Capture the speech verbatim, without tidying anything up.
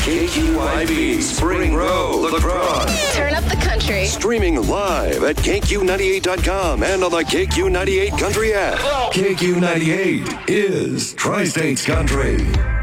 K Q Y B Spring Road, La Crosse. Turn up the country. Streaming live at K Q ninety-eight dot com and on the K Q ninety-eight Country app. K Q ninety-eight is Tri-States Country.